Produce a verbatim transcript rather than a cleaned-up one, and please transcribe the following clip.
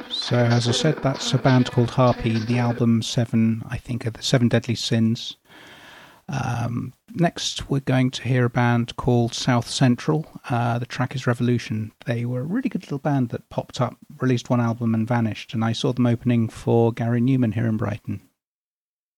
So as I said, that's a band called Harpy. The album Seven, I think, are the Seven Deadly Sins. Um, next, we're going to hear a band called South Central. Uh, the track is Revolution. They were a really good little band that popped up, released one album and vanished. And I saw them opening for Gary Newman here in Brighton.